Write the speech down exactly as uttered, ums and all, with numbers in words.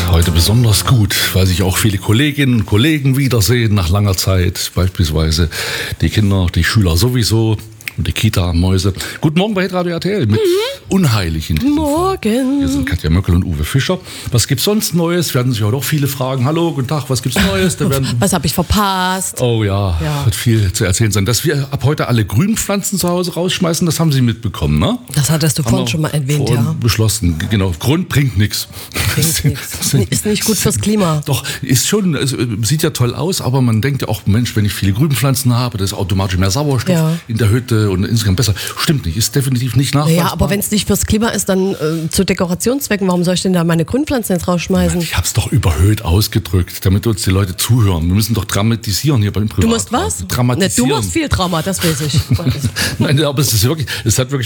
Heute besonders gut, weil sich auch viele Kolleginnen und Kollegen wiedersehen nach langer Zeit. Beispielsweise die Kinder, die Schüler sowieso und die Kita-Mäuse. Guten Morgen bei Hitradio R T L mit mhm. Unheiligen. Morgen. Hier sind Katja Möckel und Uwe Fischer. Was gibt's sonst Neues? Werden sich heute auch viele fragen. Hallo, guten Tag, was gibt's Neues? Da werden was habe ich verpasst? Oh ja, ja, wird viel zu erzählen sein. Dass wir ab heute alle Grünpflanzen zu Hause rausschmeißen, das haben Sie mitbekommen, ne? Das hattest du haben vorhin schon mal erwähnt, ja. Beschlossen, genau. Grund bringt nichts. Bringt nichts. Ist nicht gut fürs Klima. Doch, ist schon, es sieht ja toll aus, aber man denkt ja auch, Mensch, wenn ich viele Grünpflanzen habe, das ist automatisch mehr Sauerstoff ja. in der Hütte und insgesamt besser. Stimmt nicht, ist definitiv nicht nachweisbar. Ja, aber wenn es nicht fürs Klima ist, dann äh, zu Dekorationszwecken, warum soll ich denn da meine Grünpflanzen jetzt rausschmeißen? Ich habe es doch überhöht ausgedrückt, damit uns die Leute zuhören. Wir müssen doch dramatisieren hier beim Privat. Du musst was? Dramatisieren. Ne, du machst viel Drama, das weiß ich. Nein, aber es ist wirklich, es hat wirklich